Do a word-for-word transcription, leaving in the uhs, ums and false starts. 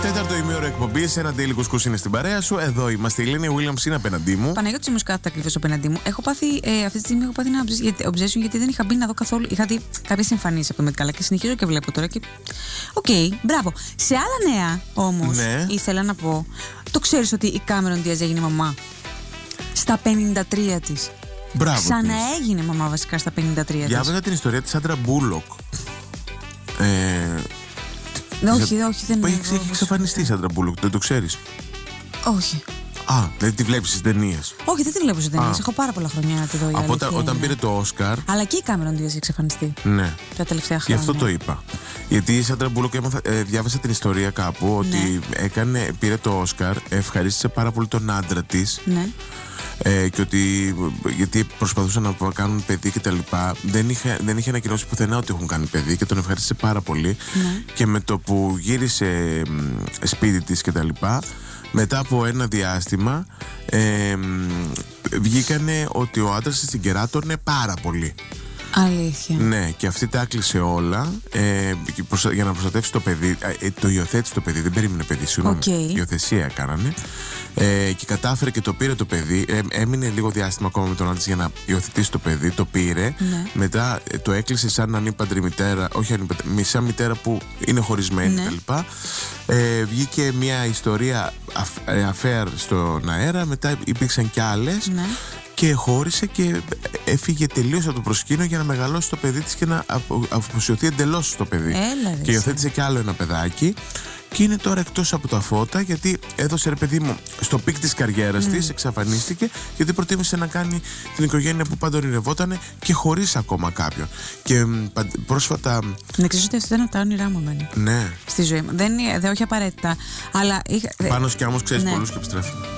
Τέταρτο ημίωρο εκπομπής, ένα daily κουσκούς είναι στην παρέα σου. Εδώ είμαστε. Η Ελένη Williams είναι απέναντί μου. Παναγιώτης όμως κάθεται ακριβώς απέναντί μου. Έχω πάθει, ε, αυτή τη στιγμή έχω πάθει ένα obsession γιατί δεν είχα μπει να δω καθόλου. Είχα δει κάποιες εμφανίσεις από το Met Gala και συνεχίζω και βλέπω τώρα. Και... Οκ, okay, μπράβο. Σε άλλα νέα όμως, ναι. ήθελα να πω, το ξέρεις ότι η Cameron Diaz έγινε μαμά στα πενήντα τρία της. Μπράβο. Ξαναέγινε μαμά βασικά στα πενήντα τρία της. Διάβαζα την ιστορία της Sandra Bullock. Ε, Ναι, όχι, δε, όχι, δεν είναι. Έχει εξαφανιστεί η Sandra Bullock, δεν το ξέρεις? Όχι. Α, δεν τη βλέπεις στις ταινίες? Όχι, δεν τη βλέπω στις ταινίες. Έχω πάρα πολλά χρόνια να τη δω. Από όταν, όταν πήρε το Όσκαρ. Αλλά και η Cameron Diaz έχει εξαφανιστεί. Ναι. Τα τελευταία χρόνια. Γι' αυτό το είπα. Γιατί η Sandra Bullock, έμαθα, ε, διάβασα την ιστορία κάπου ότι ναι. έκανε, πήρε το Όσκαρ, ευχαρίστησε πάρα πολύ τον άντρα της. Ναι. Ε, και ότι γιατί προσπαθούσαν να κάνουν παιδί και τα λοιπά, δεν είχε, δεν είχε ανακοινώσει πουθενά ότι έχουν κάνει παιδί και τον ευχαρίστησε πάρα πολύ. Ναι. Και με το που γύρισε σπίτι της και τα λοιπά, μετά από ένα διάστημα ε, βγήκανε ότι ο άντρας της την κεράτωνε πάρα πολύ. Αλήθεια. Ναι, και αυτή τα έκλεισε όλα ε, για να προστατεύσει το παιδί. Ε, το υιοθέτησε το παιδί, δεν περίμενε παιδί, συγγνώμη. Okay. Υιοθεσία κάνανε. Ε, και κατάφερε και το πήρε το παιδί. Ε, έμεινε λίγο διάστημα ακόμα με τον άντρα για να υιοθετήσει το παιδί. Το πήρε. Ναι. Μετά ε, το έκλεισε σαν ανήπαντρη μητέρα, όχι ανήπαντρη, μισά μητέρα που είναι χωρισμένη ναι. κτλ. Ε, βγήκε μια ιστορία affair στον αέρα. Μετά υπήρξαν κι άλλες. Ναι. Και χώρισε και έφυγε τελείως από το προσκήνιο για να μεγαλώσει το παιδί της και να αφοσιωθεί εντελώς στο παιδί. Έλα, και υιοθέτησε κι άλλο ένα παιδάκι. Και είναι τώρα εκτός από τα φώτα, γιατί έδωσε, ρε παιδί μου, στο πικ της καριέρας mm. της, εξαφανίστηκε, γιατί προτίμησε να κάνει την οικογένεια που πάντα ονειρευότανε και χωρίς ακόμα κάποιον. Και πρόσφατα. Να ξέρεις ότι αυτό ήταν από τα όνειρά μου εμένα. Ναι. Στη ζωή μου. Δεν, δεν όχι απαραίτητα. Αλλά είχα... Πάνω σκιάμος ξέρεις ναι. πολλούς και επιστρέφει.